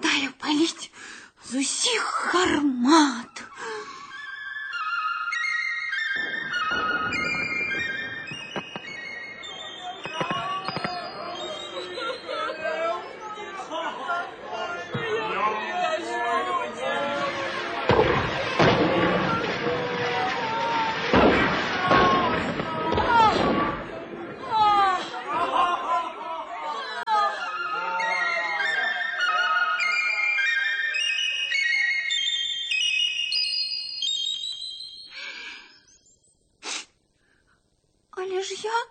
жадаю паліць з усіх гармат. Але ж я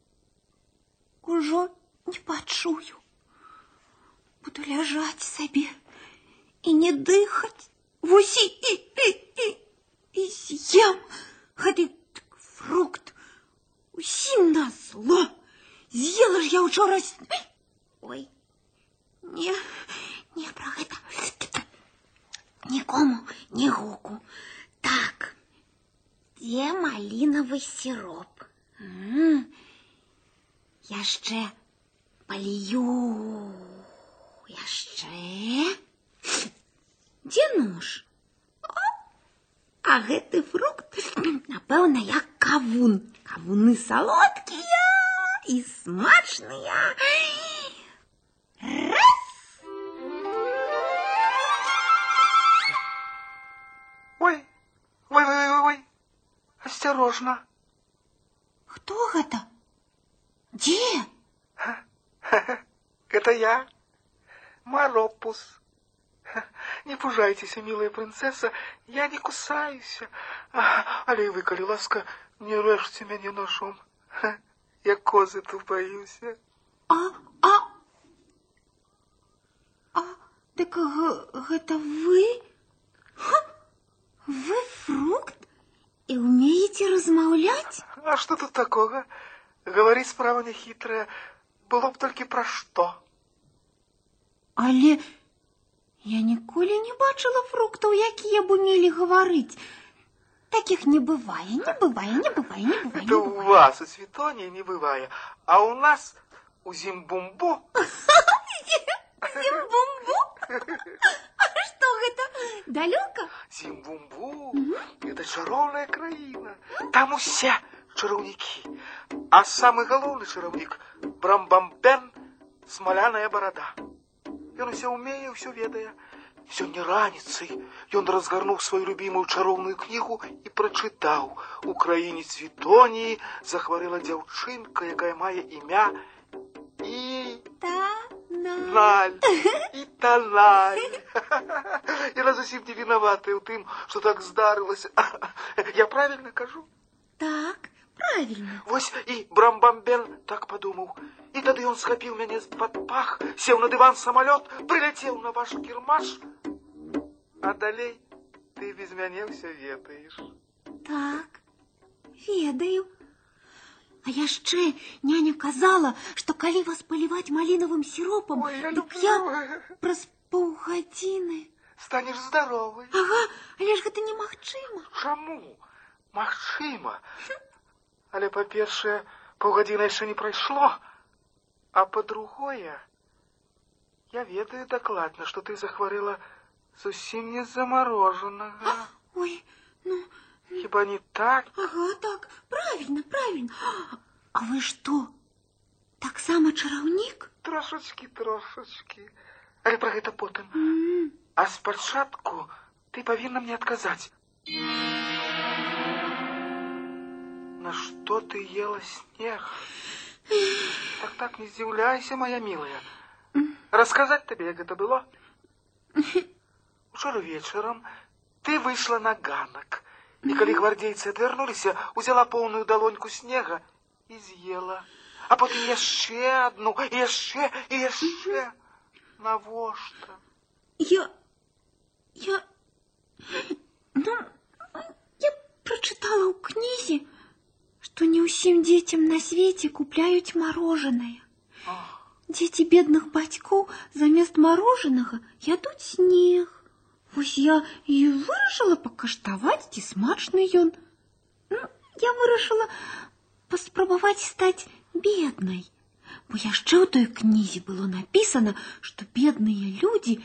ужо не пачую. Буду ляжаць сабе і не дыхаць. Вось і з'ем гэты фрукт. Усім назло. З'ела ж я ўчора... Ой, не пра гэта. Нікому не гуку. Так, дзе малінавы сироп? Яшчэ палію. Яшчэ. Дзе нож? А гэты фрукт, напэўна, як кавун. Кавуны салодкія і смачныя. Раз! Ой, осторожно. Кто это? Где? Это я, Маропус. Не пужайтесь, милая принцесса, я не кусаюсь. Але вы, коли ласка, не режьте меня ножом. Я козы тут боюсь. Так это вы? Вы фрукт? И умеете размаўлять? А что тут такого? Говорить справа не хитрая. Было б толькі пра што. Але я ніколі не бачила фруктаў, якія б умелі гаварыць. Таких не бывае, не бывае. Это у вас у Светоне не бывае, а у нас у Зимбумбу. Зимбумбу? А что гэта? Далёка? Зимбумбу – это чароўная краіна. Там усе чараўнікі. А самый галоўны чараўнік – Брамбамбен, смаляная барада. Ён усё умее, усё ведае. Сёння раніцай ён разгарнуў сваю любімую чароўную кнігу і прачытаў: у краіне Цвітоніі захварэла дзяўчынка, якая мае імя Таналь. І Таналь. Яна зусім не вінаватая ў тым, што так здарылася. Я правильно кажу? Так, правильно. Вось і Брамбамбен так падумаў. І тады ён схапіў мяне з-пад пах, сеў на дыван самалёт, прыляцеў на ваш кірмаш. А далей ты без мяне ўсё ведаеш. Так, ведаю. А яшчэ няня казала, што калі вас паліваць малінавым сіропам, дык я праз паўгадзіны... Станеш здаровай. Ага, але ж гэта немагчыма. Чаму? Магчыма. Але, па-першае, паўгадзіны яшчэ не прайшло. А по-другое, я ведаю докладно, что ты захворела зусім не замороженного. Ой, ну... Хіба не так? Ага, так, правильно. А вы что, таксама чараўнік? Трошечки. Але про гэта потым. А спачатку ты павінна мне адказаць. На что ты ела снег? Так, не здзіўляйся, моя милая. Рассказать тебе, як это было? Учора вечером ты вышла на ганак. И калі гвардейцы адвярнуліся, узяла поўную далоньку снега и з'ела. А потым яшчэ одну, и яшчэ. Навошта? Я прочитала ў кнізе, что не ўсім дзецям на свеце купляюць мороженое. Дети бедных бацькоў замест мороженого ядуць снег. Вось я і вырашыла пакаштаваць, ці смачны ён. Я вырашыла паспрабаваць стаць беднай. Бо яшчэ ў той кнізе было напісана, што бедныя людзі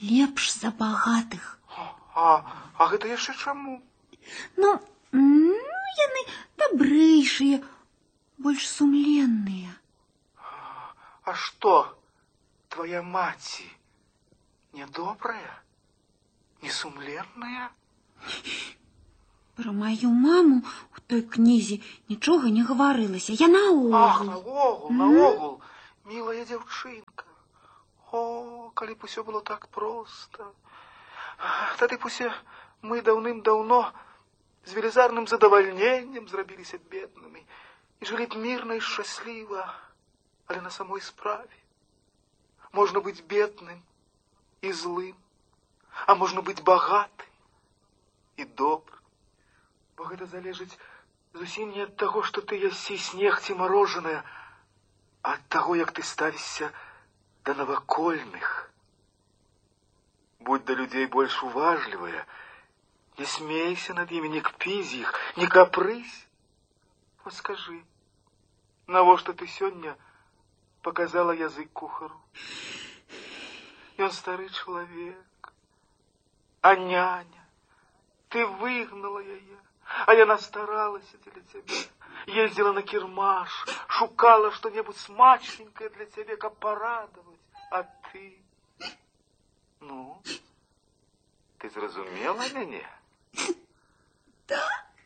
лепш за багатых. А гэта яшчэ чаму? Ну, яны дабрэйшыя, больш сумленныя. А што, твоя маці недобрая, несумленная? Пра маю маму у той кнізе нічога не гаварылася. Я наогул. Наогул, мілая дзяўчынка. О, калі б усё было так проста. Тады б усе мы даўным-даўно з велізарным задавальненнем зрабіліся беднымі і жылі б мірна і шчасліва. Але на самой справе можна быць бедным і злым, а можна быць багатым і добрым. Бо гэта залежыць зусім не ад таго, што ты ясі снег ці марожанае, а ад таго, як ты ставішся да навакольных. Будь да людзей больш уважлівая, не смейся над імі, не кпі з іх, не капрысь. Вот скажы, навошта ты сёння показала язык кухару? Ён стары чалавек, а няня, ты выгнала яе, а яна старалася дзеля цябе, ездзіла на кірмаш, шукала што-небудзь смачненькае для цябе, каб парадаваць, а ты... Ну, ты зразумела мяне? Да.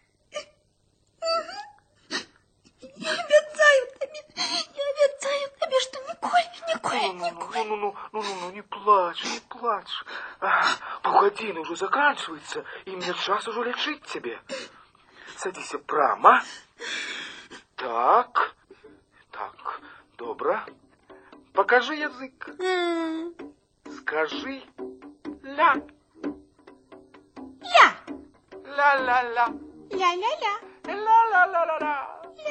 Я обещаю тебе, что Ну, не плачь. Полгодины уже заканчивается, и мне час уже лечить тебе. Садись прямо. Так, добро. Покажи язык. Скажи ля. Ля. Ля-ля-ля. Ля-ля-ля. Ля-ля-ля-ля-ля.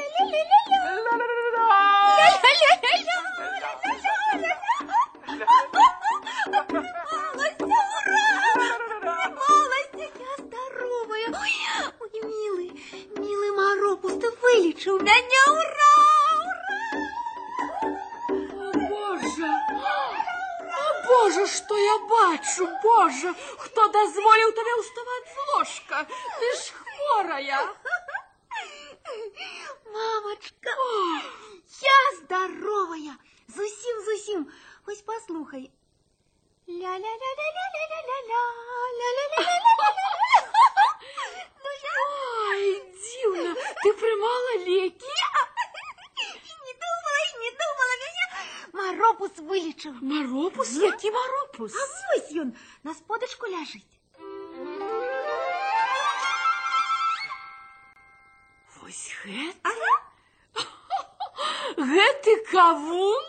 Я здоровая. Ой, милый Моропус, ты вылечил меня. Ура! О, Боже, что я бачу, Боже, хто дозволив тебе уставати з ложка? Ти ж хворая. Мамочка, я здоровая. Зусім. Ось послухай. Ля-ля-ля-ля-ля-ля-ля-ля. Ля-ля-ля-ля-ля-ля-ля. Ой, дивно, ты приймала ліки? Не думала, меня Моропус вылечил. Моропус? Який Моропус? А вось ён на сподачку ляжыць. Вось гэта? Гэты кавун?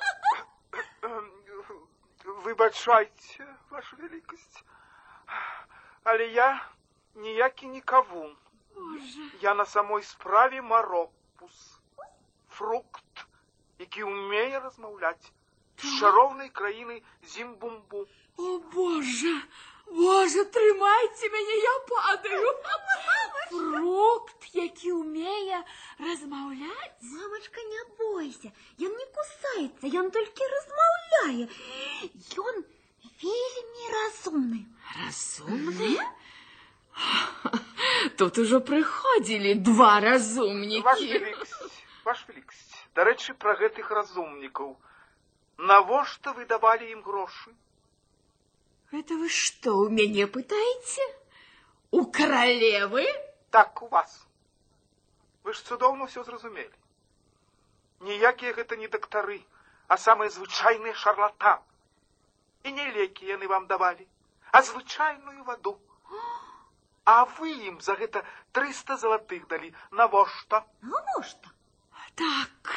Выбачайце, ваша великость, але я ніякі не кавун. Я на самой справе Моропус. Фрукт, які умее размаўляць з чароўнай краіны Зімбумбу. О, Боже, трымайце мяне, я падаю. Фрукт, які умее размаўляць? Мамочка, не бойся, ён не кусаецца, ён толькі размаўляе. Ён вельмі разумны. Разумны? Тут ужо прыходзілі два разумнікі. Ваш великость, дарэчы, пра гэтых разумнікаў. Навошта вы давалі ім грошы? Это вы что, у мяне пытаеце? У каралевы? Так, у вас. Вы ж цудоўна ўсё зразумелі. Ніякія гэта не дактары, а самыя звычайныя шарлатаны. І не лекі яны вам давалі, а звычайную ваду. А вы ім за гэта 300 залатых далі. Навошта? Навошта? Так,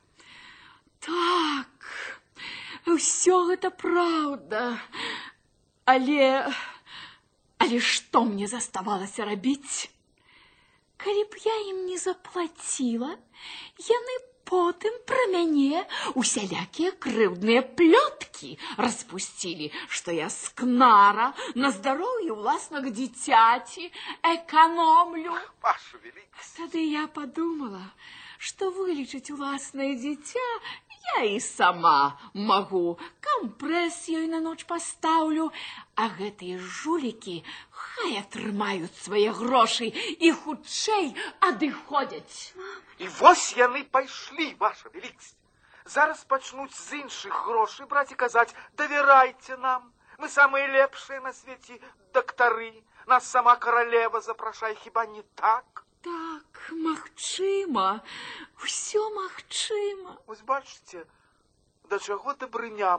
ўсё гэта праўда. Але што мне заставалася рабіць? Калі б я ім не заплаціла, яны потым пра мяне усялякія крыўдныя плёткі распусцілі, што я скнара на здароўе ўласнага дзіцяці эканомлю. Ваша великость. Тады я подумала, што вылечыць уласнае дзіця я і сама магу. Кампрэс ёй на ноч пастаўлю, А гэтыя жулікі хай атрымаюць свае грошы і хутчэй адыходзяць. І вось яны пайшлі, ваша великасць. Зараз пачнуць з іншых грошай браць і казаць: давярайце нам, мы самыя лепшыя на свеце дактары, нас сама каралева запрашае, хіба не так? Так, магчыма, усё магчыма. Вось бачыце, да чаго дабрыня